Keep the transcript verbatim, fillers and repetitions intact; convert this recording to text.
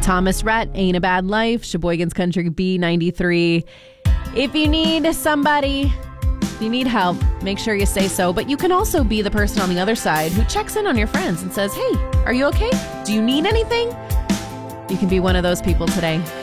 Thomas Rhett, Ain't a Bad Life, Sheboygan's Country B ninety-three. If you need somebody, if you need help, make sure you say so. But you can also be the person on the other side who checks in on your friends and says, hey, are you okay? Do you need anything? You can be one of those people today.